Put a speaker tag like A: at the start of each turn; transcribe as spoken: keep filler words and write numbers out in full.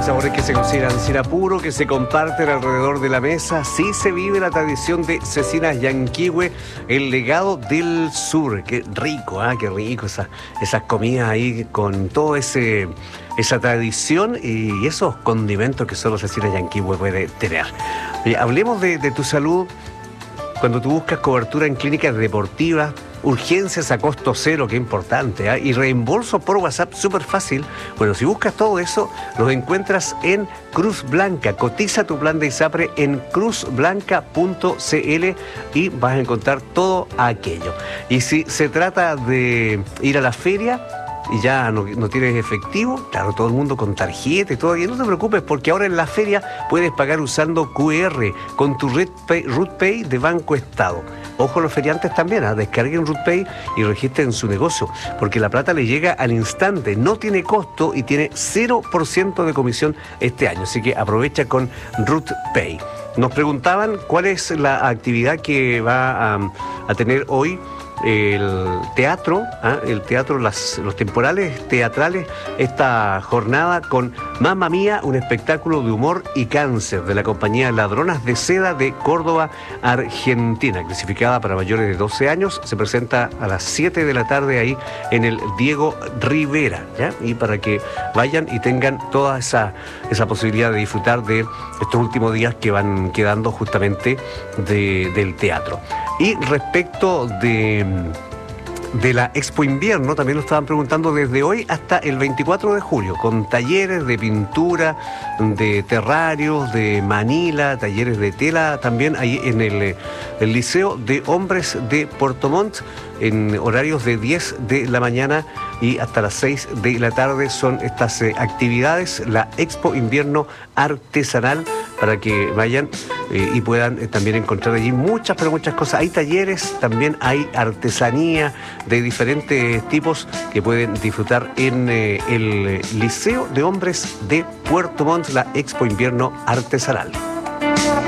A: sabores que se cocinan sin apuro, que se comparten alrededor de la mesa. Sí se vive la tradición de Cecinas Llanquihue, el legado del sur. Qué rico, ¿ah? Qué rico esa, esas comidas ahí con todo ese esa tradición y esos condimentos que solo Cecinas Llanquihue puede tener. Oye, hablemos de, de tu salud. Cuando tú buscas cobertura en clínicas deportivas, urgencias a costo cero, que importante, ¿eh? Y reembolso por WhatsApp, súper fácil. Bueno, si buscas todo eso, los encuentras en Cruz Blanca. Cotiza tu plan de ISAPRE en cruz blanca punto c l y vas a encontrar todo aquello. Y si se trata de ir a la feria y ya no, no tienes efectivo, claro, todo el mundo con tarjeta y todo, y no te preocupes porque ahora en la feria puedes pagar usando Q R con tu RutPay, RutPay de Banco Estado. Ojo, los feriantes también, ¿eh? Descarguen RutPay y registren su negocio, porque la plata le llega al instante, no tiene costo y tiene cero por ciento de comisión este año, así que aprovecha con RutPay. Nos preguntaban cuál es la actividad que va a, a tener hoy el teatro, ¿eh? el teatro, las, los temporales teatrales, esta jornada con Mamma Mía, un espectáculo de humor y cáncer de la compañía Ladronas de Seda de Córdoba, Argentina, clasificada para mayores de doce años, se presenta a las siete de la tarde ahí en el Diego Rivera, ¿ya? Y para que vayan y tengan toda esa, esa posibilidad de disfrutar de estos últimos días que van quedando justamente de, del teatro. Y respecto de, de la Expo Invierno, también lo estaban preguntando desde hoy hasta el veinticuatro de julio, con talleres de pintura, de terrarios, de manila, talleres de tela, también ahí en el, el Liceo de Hombres de Puerto Montt, en horarios de diez de la mañana y hasta las seis de la tarde son estas eh, actividades, la Expo Invierno Artesanal, para que vayan eh, y puedan eh, también encontrar allí muchas, pero muchas cosas. Hay talleres, también hay artesanía de diferentes tipos que pueden disfrutar en eh, el Liceo de Hombres de Puerto Montt, la Expo Invierno Artesanal.